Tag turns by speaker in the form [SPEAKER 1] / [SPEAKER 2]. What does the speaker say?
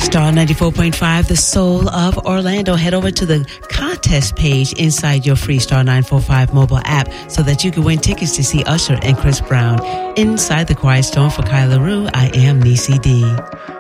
[SPEAKER 1] Star 94.5, the soul of Orlando. Head over to the contest page inside your free Star 945 mobile app so that you can win tickets to see Usher and Chris Brown. Inside the Quiet Storm for Kyla Rue, I am Niecy D.